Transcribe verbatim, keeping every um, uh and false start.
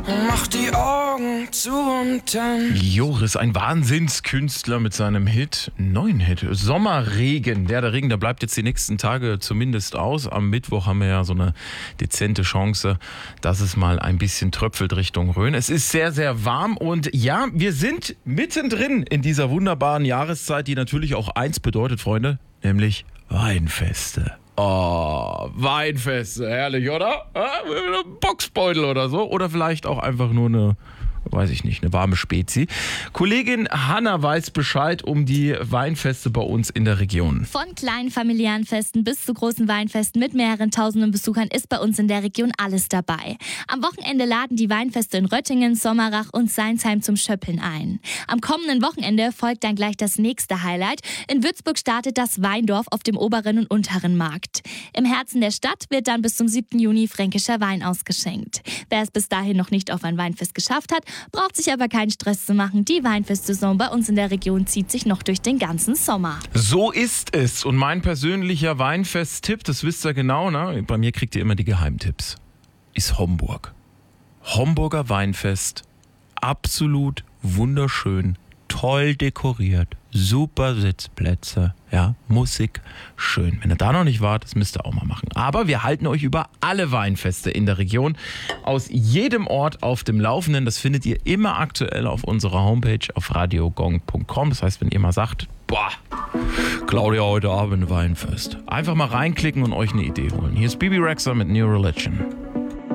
und mach die Augen zu und dann. Joris, ein Wahnsinnskünstler mit seinem Hit, neuen Hit, Sommerregen. Der, der Regen, der bleibt jetzt die nächsten Tage zumindest aus. Am Mittwoch haben wir ja so eine dezente Chance, dass es mal ein bisschen tröpfelt Richtung Rhön. Es ist sehr, sehr warm und ja, wir sind mittendrin in dieser wunderbaren Jahreszeit, die natürlich auch eins bedeutet, Freunde, nämlich Weinfeste. Oh, Weinfeste, herrlich, oder? Ein Boxbeutel oder so. Oder vielleicht auch einfach nur eine, weiß ich nicht, eine warme Spezi. Kollegin Hanna weiß Bescheid um die Weinfeste bei uns in der Region. Von kleinen familiären Festen bis zu großen Weinfesten mit mehreren tausenden Besuchern ist bei uns in der Region alles dabei. Am Wochenende laden die Weinfeste in Röttingen, Sommerach und Seinsheim zum Schöppeln ein. Am kommenden Wochenende folgt dann gleich das nächste Highlight. In Würzburg startet das Weindorf auf dem oberen und unteren Markt. Im Herzen der Stadt wird dann bis zum siebten Juni fränkischer Wein ausgeschenkt. Wer es bis dahin noch nicht auf ein Weinfest geschafft hat, braucht sich aber keinen Stress zu machen. Die Weinfestsaison bei uns in der Region zieht sich noch durch den ganzen Sommer. So ist es. Und mein persönlicher Weinfest-Tipp, das wisst ihr genau, ne? Bei mir kriegt ihr immer die Geheimtipps, ist Homburg. Homburger Weinfest, absolut wunderschön, toll dekoriert, super Sitzplätze, ja, Musik, schön. Wenn ihr da noch nicht wart, das müsst ihr auch mal machen. Aber wir halten euch über alle Weinfeste in der Region aus jedem Ort auf dem Laufenden. Das findet ihr immer aktuell auf unserer Homepage auf radiogong punkt com. Das heißt, wenn ihr mal sagt, boah, Claudia, heute Abend Weinfest, einfach mal reinklicken und euch eine Idee holen. Hier ist Bibi Rexha mit New Religion.